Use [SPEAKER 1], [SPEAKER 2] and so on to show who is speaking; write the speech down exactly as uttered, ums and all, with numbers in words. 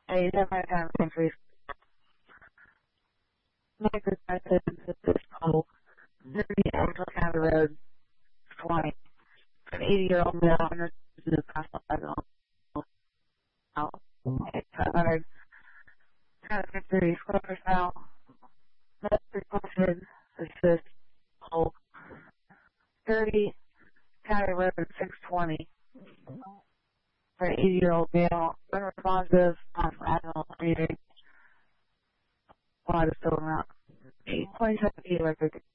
[SPEAKER 1] Hey, that might have countries. Make this message at this poll. thirty Angel County Road, twenty. An eighty year old male under the Newcastle out. five hundred. Kind of fifty square now. That's reported. Assist poll. thirty County Road, six twenty. For an eighty year old male, unresponsive, non-fragile, meeting. Water still around. eight point seven record.